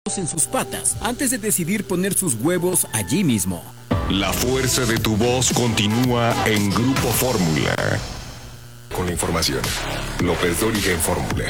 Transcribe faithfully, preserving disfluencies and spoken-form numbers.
en sus patas antes de decidir poner sus huevos allí mismo. La fuerza de tu voz continúa en Grupo Fórmula. Con la información, López Dóriga en Fórmula.